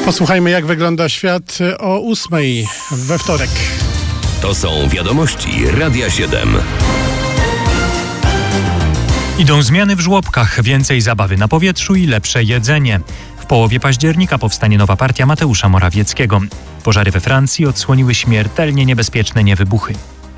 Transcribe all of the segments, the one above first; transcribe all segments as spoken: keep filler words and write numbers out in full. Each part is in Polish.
Posłuchajmy, jak wygląda świat o ósmej we wtorek. To są wiadomości Radia siedem. Idą zmiany w żłobkach, więcej zabawy na powietrzu i lepsze jedzenie. W połowie października powstanie nowa partia Mateusza Morawieckiego. Pożary we Francji odsłoniły śmiertelnie niebezpieczne niewybuchy.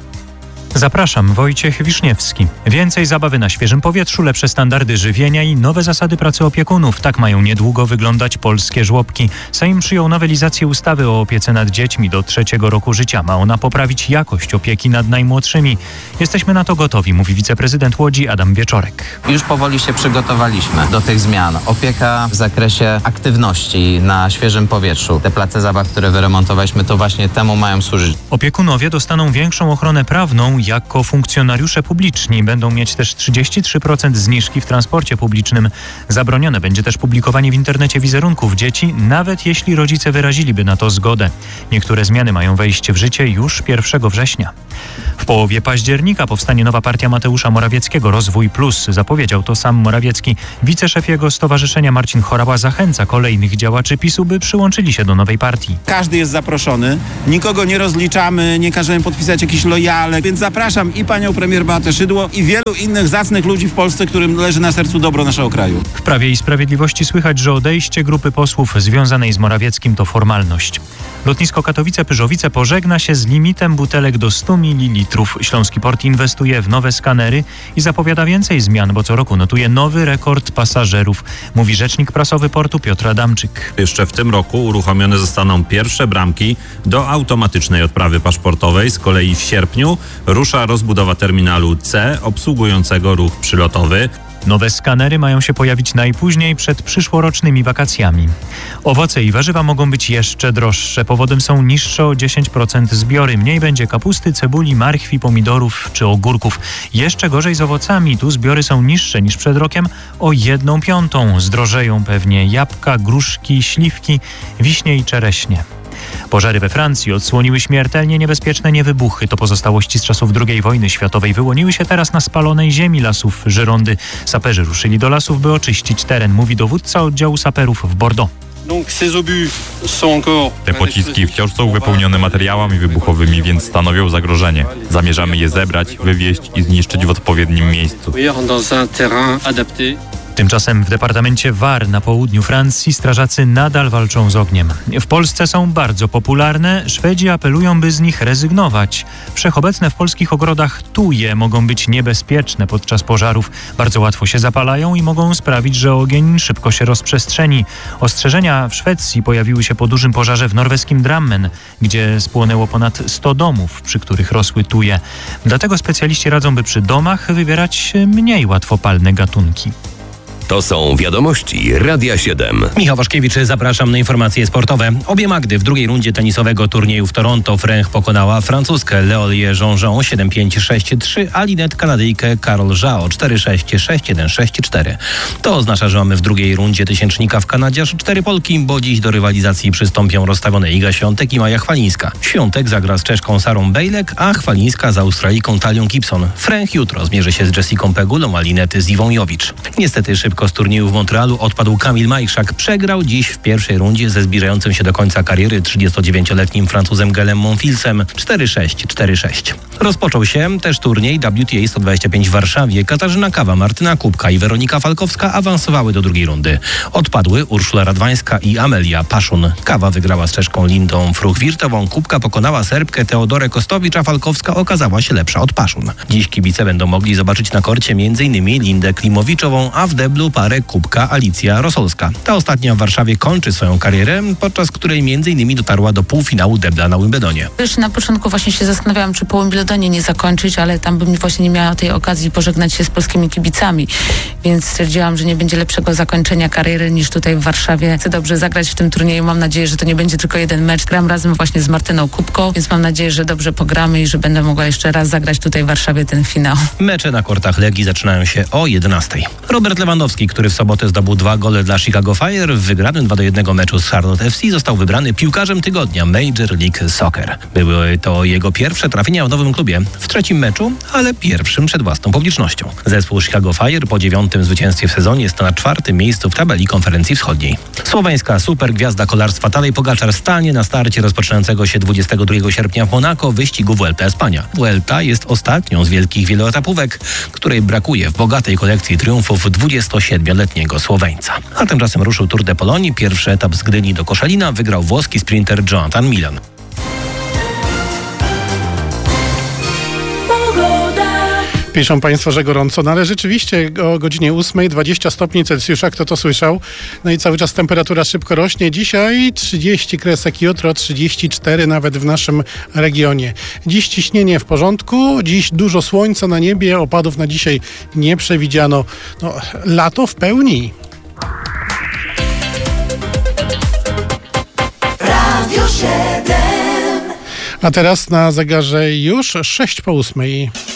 Zapraszam, Wojciech Wiszniewski. Więcej zabawy na świeżym powietrzu, lepsze standardy żywienia i nowe zasady pracy opiekunów. Tak mają niedługo wyglądać polskie żłobki. Sejm przyjął nowelizację ustawy o opiece nad dziećmi do trzeciego roku życia. Ma ona poprawić jakość opieki nad najmłodszymi. Jesteśmy na to gotowi, mówi wiceprezydent Łodzi Adam Wieczorek. Już powoli się przygotowaliśmy do tych zmian. Opieka w zakresie aktywności na świeżym powietrzu. Te place zabaw, które wyremontowaliśmy, to właśnie temu mają służyć. Opiekunowie dostaną większą ochronę prawną jako funkcjonariusze publiczni. Będą mieć też trzydzieści trzy procent zniżki w transporcie publicznym. Zabronione będzie też publikowanie w internecie wizerunków dzieci, nawet jeśli rodzice wyraziliby na to zgodę. Niektóre zmiany mają wejść w życie już pierwszego września. W połowie października powstanie nowa partia Mateusza Morawieckiego, Rozwój Plus. Zapowiedział to sam Morawiecki. Wiceszef jego stowarzyszenia Marcin Chorała zachęca kolejnych działaczy PiSu, by przyłączyli się do nowej partii. Każdy jest zaproszony, nikogo nie rozliczamy, nie każemy podpisać jakichś lojalek, więc zapraszam i panią premier Beatę Szydło i wielu innych zacnych ludzi w Polsce, którym leży na sercu dobro naszego kraju. W Prawie i Sprawiedliwości słychać, że odejście grupy posłów związanej z Morawieckim to formalność. Lotnisko Katowice-Pyrzowice pożegna się z limitem butelek do stu mililitrów. Śląski Port inwestuje w nowe skanery i zapowiada więcej zmian, bo co roku notuje nowy rekord pasażerów, mówi rzecznik prasowy portu Piotr Adamczyk. Jeszcze w tym roku uruchomione zostaną pierwsze bramki do automatycznej odprawy paszportowej. Z kolei w sierpniu rusza rozbudowa terminalu C obsługującego ruch przylotowy. Nowe skanery mają się pojawić najpóźniej przed przyszłorocznymi wakacjami. Owoce i warzywa mogą być jeszcze droższe. Powodem są niższe o dziesięć procent zbiory. Mniej będzie kapusty, cebuli, marchwi, pomidorów czy ogórków. Jeszcze gorzej z owocami. Tu zbiory są niższe niż przed rokiem o jedną piątą. Zdrożeją pewnie jabłka, gruszki, śliwki, wiśnie i czereśnie. Pożary we Francji odsłoniły śmiertelnie niebezpieczne niewybuchy. To pozostałości z czasów drugiej wojny światowej. Wyłoniły się teraz na spalonej ziemi lasów Girondy. Saperzy ruszyli do lasów, by oczyścić teren, mówi dowódca oddziału saperów w Bordeaux. Te pociski wciąż są wypełnione materiałami wybuchowymi, więc stanowią zagrożenie. Zamierzamy je zebrać, wywieźć i zniszczyć w odpowiednim miejscu. Tymczasem w departamencie Var na południu Francji strażacy nadal walczą z ogniem. W Polsce są bardzo popularne. Szwedzi apelują, by z nich rezygnować. Wszechobecne w polskich ogrodach tuje mogą być niebezpieczne podczas pożarów. Bardzo łatwo się zapalają i mogą sprawić, że ogień szybko się rozprzestrzeni. Ostrzeżenia w Szwecji pojawiły się po dużym pożarze w norweskim Drammen, gdzie spłonęło ponad sto domów, przy których rosły tuje. Dlatego specjaliści radzą, by przy domach wybierać mniej łatwopalne gatunki. To są wiadomości Radia siedem. Michał Waszkiewicz, zapraszam na informacje sportowe. Obie Magdy w drugiej rundzie tenisowego turnieju w Toronto. Fręch pokonała francuskę Leolie Jean-Jean siedem pięć sześć trzy, a Linette Kanadyjkę Carol Zhao cztery sześć sześć jeden sześć cztery. To oznacza, że mamy w drugiej rundzie tysięcznika w Kanadzie aż cztery Polki, bo dziś do rywalizacji przystąpią rozstawione Iga Świątek i Maja Chwalińska. Świątek zagra z Czeszką Sarą Bejlek, a Chwalińska z Australijką Talią Gibson. Fręch jutro zmierzy się z Jessiką Pegulą, a Linette z Iwą Jowicz. Niestety szybko z turnieju w Montrealu odpadł Kamil Majszak. Przegrał dziś w pierwszej rundzie ze zbliżającym się do końca kariery trzydziestodziewięcioletnim Francuzem Gelem Monfilsem cztery sześć cztery sześć. Rozpoczął się też turniej W T A sto dwadzieścia pięć w Warszawie. Katarzyna Kawa, Martyna Kubka i Weronika Falkowska awansowały do drugiej rundy. Odpadły Urszula Radwańska i Amelia Paszun. Kawa wygrała z Czeszką Lindą Fruch-Wirtową. Kubka pokonała Serbkę Teodorę Kostowicz, a Falkowska okazała się lepsza od Paszun. Dziś kibice będą mogli zobaczyć na korcie m.in. Lindę Klimowiczową, a w deblu parę Kubka Alicja Rosolska. Ta ostatnia w Warszawie kończy swoją karierę, podczas której m.in. dotarła do półfinału debla na Wimbledonie. Już na początku właśnie się zastanawiałam, czy po Wimbledonie nie zakończyć, ale tam bym właśnie nie miała tej okazji pożegnać się z polskimi kibicami, więc stwierdziłam, że nie będzie lepszego zakończenia kariery niż tutaj w Warszawie. Chcę dobrze zagrać w tym turnieju. Mam nadzieję, że to nie będzie tylko jeden mecz. Gram razem właśnie z Martyną Kubką, więc mam nadzieję, że dobrze pogramy i że będę mogła jeszcze raz zagrać tutaj w Warszawie ten finał. Mecze na kortach Legii zaczynają się o jedenastej. Robert Lewandowski Lewandowski, który w sobotę zdobył dwa gole dla Chicago Fire w wygranym dwa do jednego meczu z Charlotte F C, został wybrany piłkarzem tygodnia Major League Soccer. Były to jego pierwsze trafienia w nowym klubie. W trzecim meczu, ale pierwszym przed własną publicznością. Zespół Chicago Fire po dziewiątym zwycięstwie w sezonie jest na czwartym miejscu w tabeli konferencji wschodniej. Słoweńska supergwiazda kolarstwa Tadej Pogačar stanie na starcie rozpoczynającego się dwudziestego drugiego sierpnia w Monako wyścigu Vuelta Espania. Vuelta jest ostatnią z wielkich wieloetapówek, której brakuje w bogatej kolekcji triumfów dwudziestosiedmioletniego Słoweńca. A tymczasem ruszył Tour de Polonii. Pierwszy etap z Gdyni do Koszalina wygrał włoski sprinter Jonathan Milan. Piszą Państwo, że gorąco, no ale rzeczywiście o godzinie ósmej dwadzieścia stopni Celsjusza, kto to słyszał? No i cały czas temperatura szybko rośnie. Dzisiaj trzydzieści kresek, jutro trzydzieści cztery nawet w naszym regionie. Dziś ciśnienie w porządku, dziś dużo słońca na niebie, opadów na dzisiaj nie przewidziano. No, lato w pełni. Radio siedem. A teraz na zegarze już sześć po ósmej.